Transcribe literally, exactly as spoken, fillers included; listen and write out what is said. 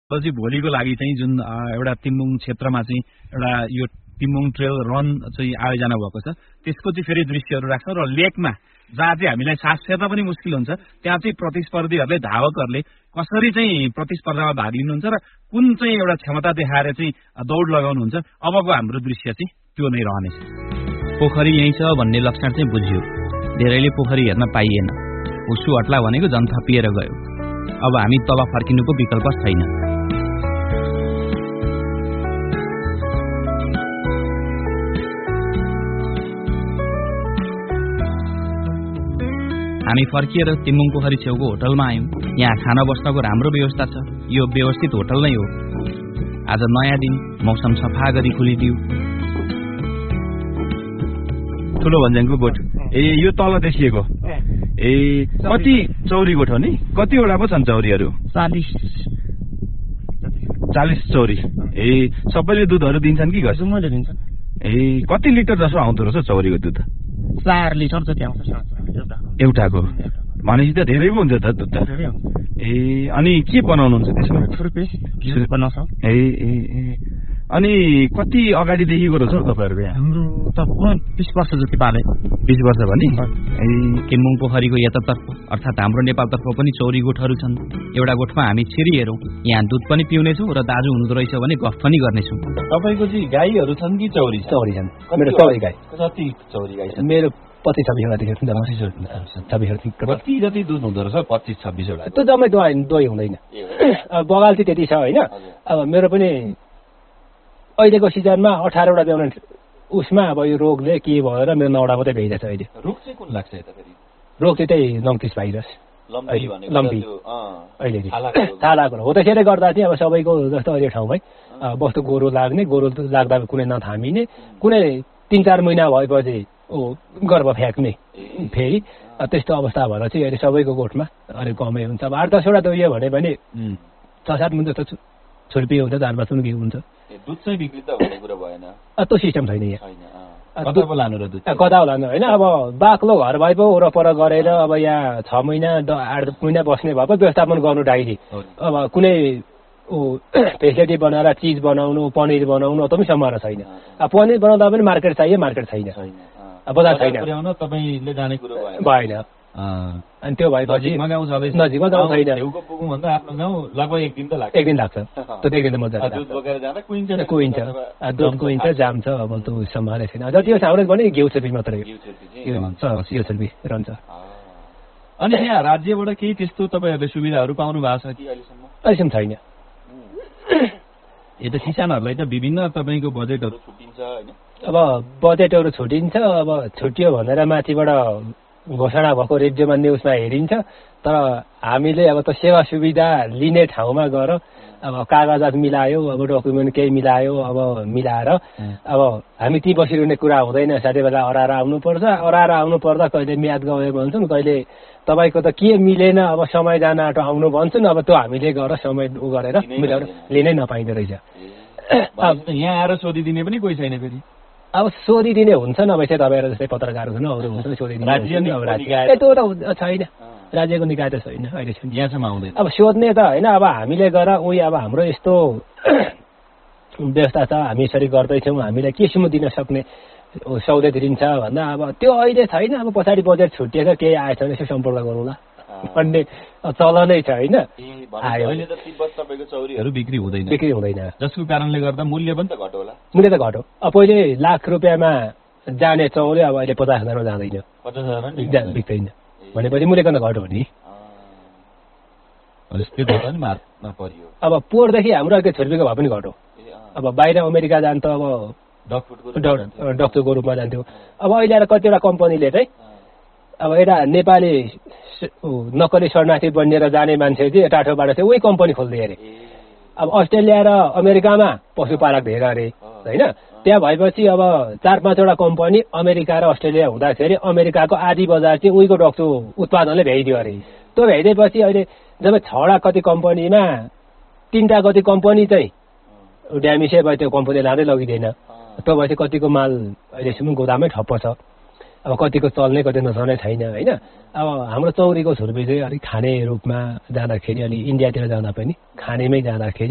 पछि भोलिको लागि चाहिँ जुन एउटा तिम्बुङ क्षेत्रमा चाहिँ एउटा यो तिम्बुङ ट्रेल रन चाहिँ आयोजना भएको छ त्यसको चाहिँ फेरि दृश्यहरू राख्छ र लेकमा जहाँ चाहिँ हामीलाई सास फेर्न पनि मुस्किल हुन्छ त्यहाँ चाहिँ प्रतिस्पर्धीहरूले धावकहरूले कसरी चाहिँ प्रतिस्पर्धामा भाग लिनुहुन्छ र कुन चाहिँ एउटा क्षमता देखाएर चाहिँ दौड लगाउनुहुन्छ अबको हाम्रो दृश्य चाहिँ त्यो नै रहनेछ। पोखरी यही छ भन्ने लक्षण चाहिँ बुझ्यो। धेरैले पोखरी हेर्न पाइएन। उसु हट्ला भनेको झन् थपिएर गयो। अब हामी तल फर्किनुको विकल्प छैन। हामी फर्किएर तिम्बुङ पोखरी छेउको होटलमा आयौँ। यहाँ खाना बस्नको राम्रो व्यवस्था छ। यो व्यवस्थित होटल नै हो। आज नयाँ दिन, मौसम सफा गरी खुलिदियो। ठुलो भन्ज्याङको गोठ ए यो तल देखिएको ए कति चौरी गोठ हो नि? कतिवटा पो छन् चौरीहरू? चालिस चालिस चौरी ए सबैले दुधहरू दिन्छन् कि घस? मैले दिन्छ। ए कति लिटर जसो आउँदो रहेछ चौरीको दुध? चार लिटर जति आउँछ एउटाको। भनेपछि त धेरै पो हुन्छ त दुध त। ए अनि के बनाउनुहुन्छ त्यसमा? बनाउँछ। ए ए ए अनि कति अगाडिदेखिको रहेछ तपाईँहरूको यहाँ? हाम्रो त बिस वर्ष जति पाले। बिस वर्ष भने ए तिम्बुङ पोखरीको यतातर्फ अर्थात् हाम्रो नेपालतर्फ पनि चौरी गोठहरू छन्। एउटा गोठमा हामी छिरी हेरौँ। यहाँ दुध पनि पिउनेछौँ र दाजु हुँदो रहेछ भने गफ पनि गर्नेछौँ। तपाईँको चाहिँ गाईहरू छन् कि चौरी? चौरी छन्। मेरो चौरी गाई। कति चौरी गाई छन्? मेरो पच्चिस छब्बिसवटा छब्बिसवटा कति जति दुध हुँदो रहेछ? पच्चिस छब्बिसवटा। त्यो जम्मै दोही दोही हुँदैन। बगाल चाहिँ त्यति छ होइन। अब मेरो पनि अहिलेको सिजनमा अठारवटा ब्याउन उसमा अब यो रोगले के भएर मेरो नौवटा मात्रै भइरहेछ अहिले। रोग चाहिँ कुन लाग्छ यता फेरि? रोग चाहिँ त्यही लम्पिस भाइरस। लम्पी अहिले छालाको हो। त्यसैले गर्दा चाहिँ अब सबैको जस्तो अहिले ठाउँमै बस्तु गोरु लाग्ने, गोरु लाग्दा कुनै नथामिने, कुनै तिन चार महिना भएपछि ओ गर्भ फ्याँक्ने फेरि त्यस्तो अवस्था भएर चाहिँ अहिले सबैको गोठमा अलिक कमै हुन्छ। अब आठ दसवटा दोइयो भने पनि छ सात मुन्ट जस्तो छुर्पी हुन्छ, चार पाँच के हुन्छ। दुध चाहिँ बिक्री त हुने कुरा भएन। त्यो सिस्टम छैन यहाँ। कता पो लानु र दुध? कता लानु होइन। अब बाक्लो घर भए पो वरपर गरेर अब यहाँ छ महिना आठ महिना बस्ने भए पो व्यवस्थापन गर्नु डाइरी। अब कुनै ऊ फेसिलिटी बनाएर चिज बनाउनु, पनिर बनाउनु त पनि सम्भावना छैन। अब पनिर बनाउँदा पनि मार्केट चाहियो, मार्केट छैन, बजार छैन। तपाईँले जाने कुरो भएन। अनि त्यो भएपछि नजिकमा गाउँ छँदैछ। नजिकमा गाउँ छैन। छेउको पुगौँ भन्दा आफ्नो गाउँ लगभग एक दिन त लाग्छ। एक दिन लाग्छ। त्यो एक दिन मजा दुध बोकेर जाँदा कुहिन्छ कुहिन्छ दुध कुहिन्छ जान्छ। अब त्यो सम्हाले छैन। जति होस् हाम्रो पनि घिउ छुर्पी मात्रै यो छुर्पी रहन्छ। अनि यहाँ राज्यबाट केही त्यस्तो तपाईँहरूले सुविधाहरू पाउनु भएको छ कि अहिलेसम्म? अहिलेसम्म छैन। यो त किसानहरूलाई त विभिन्न तपाईँको बजेटहरू छुट्टिन्छ होइन? अब बजेटहरू छुट्टिन्छ। अब छुट्टियो भनेर माथिबाट घोषणा भएको रेडियोमा न्युजमा हेरिन्छ। तर हामीले अब त सेवा सुविधा लिने ठाउँमा गएर अब कागजात मिलायो, अब डकुमेन्ट केही मिलायो, अब मिलाएर अब हामी ती बसिरहने कुरा हुँदैन। साथै बेला अराएर आउनुपर्छ। अराएर आउनु पर्दा कहिले म्याद गयो भन्छन्, कहिले तपाईँको त के मिलेन अब समय जान आँटो आउनु भन्छन्। अब त्यो हामीले गएर समय उ गरेर मिलाएर लिनै नपाइँदो रहेछ। यहाँ आएर सोधिदिने पनि कोही छैन फेरि। अब सोधिदिने हुन्छन्। अब चाहिँ तपाईँहरू जस्तै पत्रकार हुन्, अरू हुन्छ सोधिदिने। त्यो त छैन। राज्यको निकाय त छैन अहिलेसम्म। यहाँसम्म आउँदैन। अब सोध्ने त होइन। अब हामीले गएर उही अब हाम्रो यस्तो व्यवस्था छ, हामी यसरी गर्दैछौँ, हामीलाई केसम्म दिन सक्ने सहुलियत दिन्छ भन्दा अब त्यो अहिले छैन। अब पछाडि बजेट छुट्टिएर केही आएछ भने यसो सम्पर्क गरौँला भन्ने चलनै छ होइन। अहिले त तिब्बत तपाईँको चौरीहरू बिक्री हुँदैन। बिक्री हुँदैन जसको कारणले गर्दा मूल्य पनि त घट्यो होला। मूल्य त घट्यो। अब पहिले लाख रुपियाँमा जाने चौरी अब अहिले पचास हजारमा जाँदैन, पचास हजार बिक्दैन। भनेपछि मूल्य कता घट्यो नि? अब पोहोरदेखि हाम्रो अहिले छुर्पीको भाउ पनि घट्यो। अब बाहिर अमेरिका जान्छ, अब डक्टरको रूपमा जान्थ्यो। अब अहिले आएर कतिवटा कम्पनीले चाहिँ अब एउटा नेपाली नक्कली शरणार्थी बनिएर जाने मान्छे चाहिँ टाठोबाट चाहिँ उही कम्पनी खोल्दै अरे। अब अस्ट्रेलिया र अमेरिकामा पशुपालक धेरै अरे होइन। त्यहाँ भएपछि अब चार पाँचवटा कम्पनी अमेरिका र अस्ट्रेलिया हुँदाखेरि अमेरिकाको आधी बजार चाहिँ उहीको डक्टु उत्पादनले भ्याइदियो अरे। त्यो भ्याइदिएपछि अहिले जब छवटा कति कम्पनीमा तिनवटा कति कम्पनी चाहिँ ड्यामेजै भयो, त्यो कम्पनी लाँदै लगिँदैन। त्यो भएपछि कतिको माल अहिलेसम्म गोदामै ठप्प छ। अब कतिको चल्ने कति नचल्ने छैन होइन। अब हाम्रो चौरीको छुर्पी चाहिँ अलिक खाने रूपमा जाँदाखेरि अलि इन्डियातिर जाँदा पनि खानेमै जाँदाखेरि